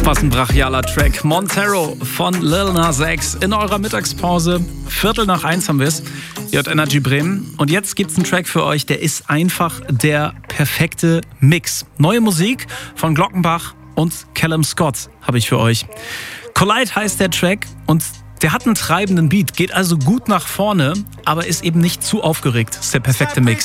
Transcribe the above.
Was ein brachialer Track. Montero von Lil Nas X in eurer Mittagspause. 1:15 haben wir es. Ihr hört Energy Bremen. Und jetzt gibt's einen Track für euch, der ist einfach der perfekte Mix. Neue Musik von Glockenbach und Callum Scott habe ich für euch. Collide heißt der Track und der hat einen treibenden Beat, geht also gut nach vorne, aber ist eben nicht zu aufgeregt. Das ist der perfekte Mix.